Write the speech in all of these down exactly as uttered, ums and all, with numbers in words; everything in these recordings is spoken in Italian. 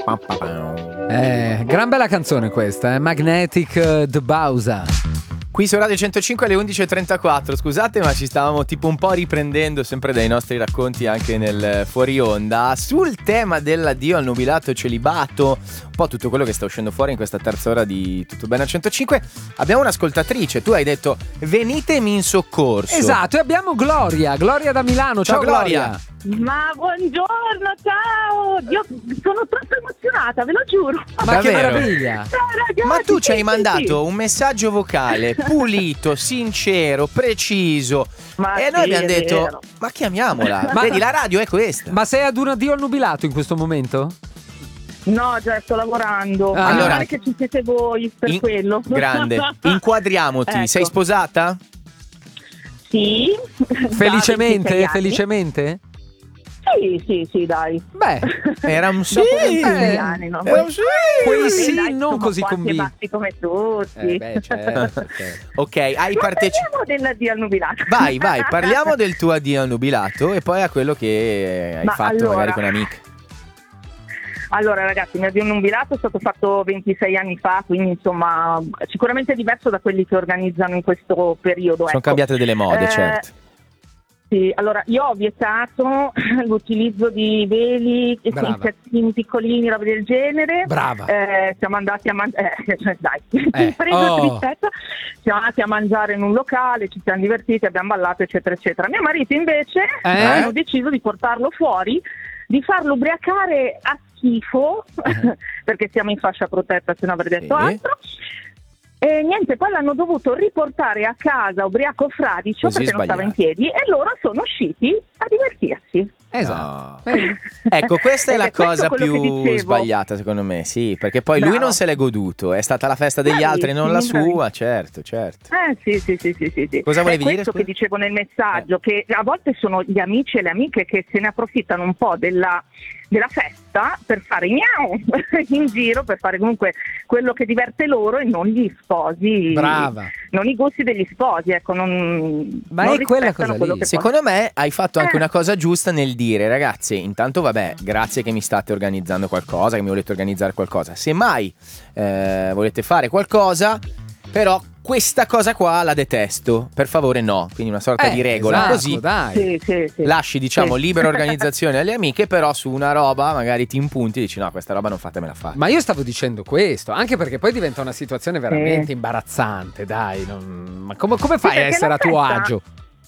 Eh, gran bella canzone questa, eh? Magnetic uh, The Bausa. Qui su Radio centocinque alle undici e trentaquattro. Scusate, ma ci stavamo tipo un po' riprendendo sempre dai nostri racconti anche nel fuori onda sul tema dell'addio al nubilato e celibato, un po' tutto quello che sta uscendo fuori in questa terza ora di Tutto Bene a centocinque. Abbiamo un'ascoltatrice, tu hai detto venitemi in soccorso. Esatto, e abbiamo Gloria, Gloria da Milano. Ciao, Ciao Gloria. Gloria. Ma buongiorno, ciao! Io sono troppo emozionata, ve lo giuro. Ma Davvero? che meraviglia! Ciao, ragazzi, Ma tu ci hai sì, mandato sì, sì. un messaggio vocale pulito, sincero, preciso. Ma e noi sì, abbiamo è detto, vero. ma chiamiamola. Ma- Vedi, la radio è questa. Ma sei ad un addio al nubilato in questo momento? No, già sto lavorando. Ah, Meno allora- male che ci siete voi per In- quello. Grande. Inquadriamoti. Ecco. Sei sposata? Sì. Felicemente? Da ventisei anni. Felicemente? Sì, sì, sì, dai. Beh, Era un sì. Dopo ventisei eh, anni, no? Era un sì. quei Vabbè, sì dai, non siamo così quanti convinti. bassi come tutti. Eh, beh, certo, certo. Ok, hai Ma partecipato. parliamo dell'addio al nubilato. Vai, vai, parliamo del tuo addio al nubilato e poi a quello che hai Ma fatto allora- magari con amiche. Allora ragazzi, il mio addio al nubilato è stato fatto ventisei anni fa, quindi insomma sicuramente diverso da quelli che organizzano in questo periodo. Sono ecco. cambiate delle mode, Eh, certo. Sì, allora io ho vietato l'utilizzo di veli, e Brava. concertini piccolini, robe del genere. Brava. Eh, siamo andati a mangiare, eh, dai, Eh, presa oh. tristezza. Siamo andati a mangiare in un locale, ci siamo divertiti, abbiamo ballato, eccetera, eccetera. Mio marito invece Eh? hanno deciso di portarlo fuori, di farlo ubriacare a schifo, perché siamo in fascia protetta, se no avrei detto Sì. altro. E niente, poi l'hanno dovuto riportare a casa ubriaco fradicio Così perché non stava in sbagliato. piedi e loro sono usciti a divertirsi. Esatto. No. Eh, Ecco, questa è Ed la è questo cosa quello che più dicevo. sbagliata secondo me, sì, perché poi lui Bravo. non se l'è goduto, è stata la festa degli altri, non la Bravissimi, sua, certo, certo. Eh sì, sì, sì, sì, sì, sì. Cosa volevi è dire, questo scusa? che dicevo nel messaggio, che a volte sono gli amici e le amiche che se ne approfittano un po' della, della festa per fare miau in giro, per fare comunque quello che diverte loro e non gli sposi, Brava. non i gusti degli sposi, ecco, non, Ma non è quella rispettano cosa quello lì. che Secondo me hai fatto anche Eh. una cosa giusta nel dire, ragazzi, intanto vabbè, grazie che mi state organizzando qualcosa, che mi volete organizzare qualcosa. Se mai eh, volete fare qualcosa, però questa cosa qua la detesto, per favore no. Quindi una sorta eh, di regola, esatto, così dai. Sì, sì, sì. lasci, diciamo, Sì. libera organizzazione alle amiche, però su una roba magari ti impunti e dici no, questa roba non fatemela fare. Ma io stavo dicendo questo, anche perché poi diventa una situazione veramente Sì. imbarazzante, dai. non- Ma come, come fai a perché essere la a tuo festa- agio?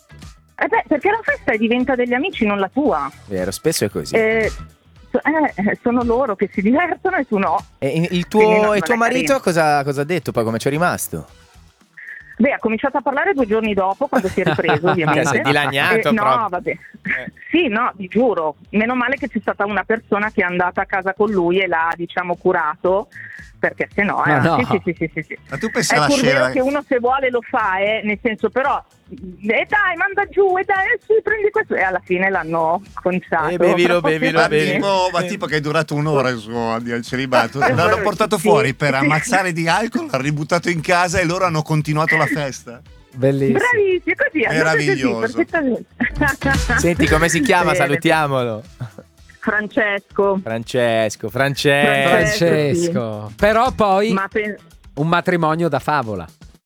Eh beh, perché la festa diventa degli amici, non la tua. Vero, spesso è così. Eh, so- eh, sono loro che si divertono e tu no. E il Quindi tuo, non- e tuo non è marito carino. cosa, cosa ha detto poi, come ci è rimasto? Beh, ha cominciato a parlare due giorni dopo, quando si è ripreso, ovviamente. Che si è dilaniato Eh, proprio. No, vabbè. Sì, no, vi giuro. Meno male che c'è stata una persona che è andata a casa con lui e l'ha, diciamo, curato, perché se no, eh, Ma no. sì, sì, sì, sì, sì, sì. Ma tu pensi È alla pur scena? vero che uno se vuole lo fa, eh, nel senso, però, e dai, manda giù, e dai, eh, sì, prendi questo. E alla fine l'hanno conciato. E bevilo, bevilo, Ma bevilo. tipo, ma tipo che è durato un'ora il suo addio al celibato. Eh, L'hanno portato sì, fuori per sì. ammazzare di alcol, l'hanno ributtato in casa e loro hanno continuato la festa. Bellissimo. Bravissimi, così, andate Meraviglioso. così, perfettamente. Senti, come si chiama? Bene. Salutiamolo. Francesco. Francesco, Francesco. Francesco. Però poi Ma, pen- un matrimonio da favola.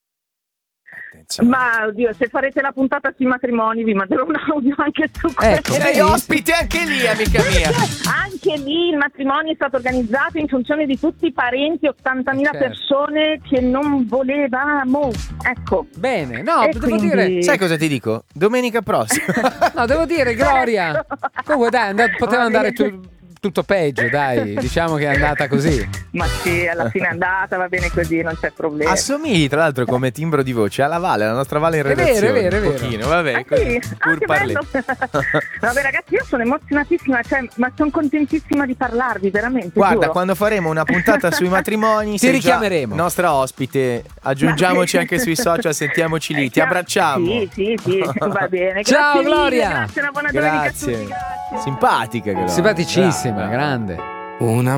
Attenzione. ma oddio, se farete la puntata sui matrimoni vi manderò un audio anche su questo. Ecco. Sei ospite anche lì, amica mia. Anche lì il matrimonio è stato organizzato in funzione di tutti i parenti, ottantamila Certo. persone che non volevamo. Ecco. Bene, no, E devo quindi- dire, Sai cosa ti dico? Domenica prossima. no, devo dire, Gloria. Comunque dai, è andato- poteva Va andare bene. tu- tutto peggio, dai. Diciamo che è andata così. Ma sì, alla fine è andata, va bene così, non c'è problema. Assomigli tra l'altro come timbro di voce alla Vale, la nostra Vale in È vero, redazione. è vero, è un vero. pochino, vabbè. Ah, così, sì? pur Ah, che parlé. bello. Vabbè ragazzi, io sono emozionatissima, cioè, ma sono contentissima di parlarvi, veramente. Guarda, giuro. quando faremo una puntata sui matrimoni, Ti sei già richiameremo. nostra ospite. Aggiungiamoci Ma- anche sui social, sentiamoci lì. Ti Eh, abbracciamo. Sì, sì, sì, va bene. Ciao, Grazie mille, Gloria. Grazie, una buona domenica a Grazie. tutti. Grazie. Simpatica, Gloria. Simpaticissima, Brava, brava. grande. Una